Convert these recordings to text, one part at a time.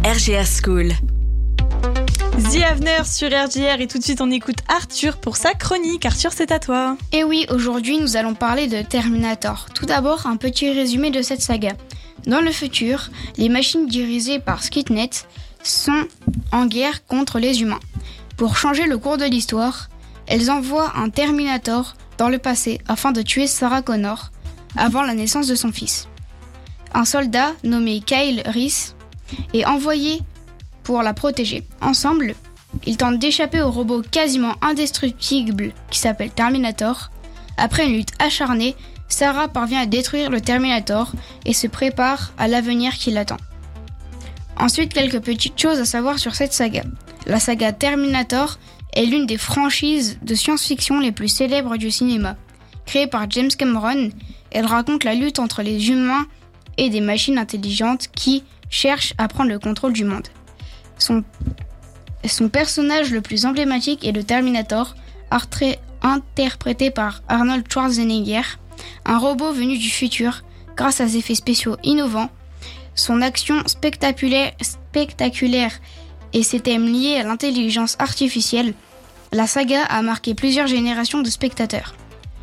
RGR School. The Avener sur RGR et tout de suite on écoute Arthur pour sa chronique. Arthur, c'est à toi. Et oui, aujourd'hui nous allons parler de Terminator. Tout d'abord, un petit résumé de cette saga. Dans le futur, les machines dirigées par Skynet sont en guerre contre les humains. Pour changer le cours de l'histoire, elles envoient un Terminator dans le passé afin de tuer Sarah Connor avant la naissance de son fils. Un soldat nommé Kyle Reese est envoyé pour la protéger. Ensemble, ils tentent d'échapper au robot quasiment indestructible qui s'appelle Terminator. Après une lutte acharnée, Sarah parvient à détruire le Terminator et se prépare à l'avenir qui l'attend. Ensuite, quelques petites choses à savoir sur cette saga. La saga Terminator est l'une des franchises de science-fiction les plus célèbres du cinéma. Créée par James Cameron, elle raconte la lutte entre les humains et des machines intelligentes qui cherchent à prendre le contrôle du monde. Son personnage le plus emblématique est le Terminator, interprété par Arnold Schwarzenegger, un robot venu du futur grâce à ses effets spéciaux innovants, son action spectaculaire et ses thèmes liés à l'intelligence artificielle. La saga a marqué plusieurs générations de spectateurs.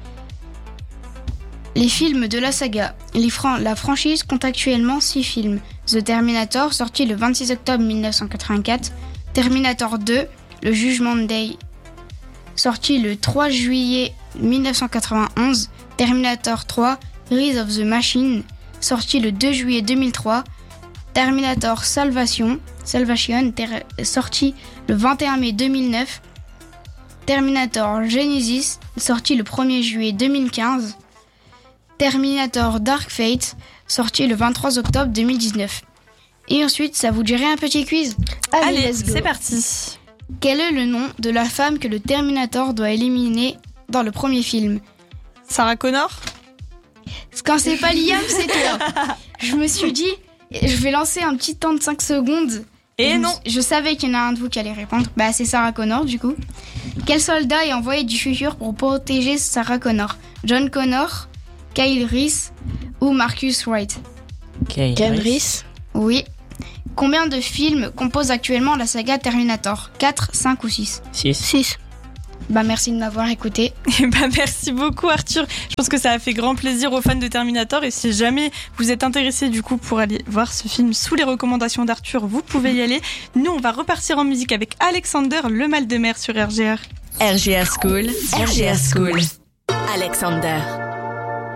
Les films de la saga. La franchise compte actuellement 6 films. The Terminator, sorti le 26 octobre 1984. Terminator 2, le Judgment Day, sorti le 3 juillet 1991. Terminator 3, Rise of the Machine, sorti le 2 juillet 2003. Terminator Salvation, sorti le 21 mai 2009. Terminator Genesis, sorti le 1er juillet 2015. Terminator Dark Fate, sorti le 23 octobre 2019. Et ensuite, ça vous dirait un petit quiz ? Allez, c'est parti. Quel est le nom de la femme que le Terminator doit éliminer dans le premier film ? Sarah Connor ? Quand c'est pas Liam, c'est toi. Je me suis dit, je vais lancer un petit temps de 5 secondes. Et non. Je savais qu'il y en a un de vous qui allait répondre. C'est Sarah Connor, du coup. Quel soldat est envoyé du futur pour protéger Sarah Connor ? John Connor, Kyle Reese ou Marcus Wright ? Kyle Reese ? Oui. Combien de films composent actuellement la saga Terminator ? 4, 5 ou 6 ? 6. Merci de m'avoir écouté. Merci beaucoup Arthur. Je pense que ça a fait grand plaisir aux fans de Terminator et si jamais vous êtes intéressés du coup pour aller voir ce film sous les recommandations d'Arthur, vous pouvez y aller. Nous on va repartir en musique avec Alexander, Le Mal de Mer sur RGR. RGR School. RGR School. Alexander.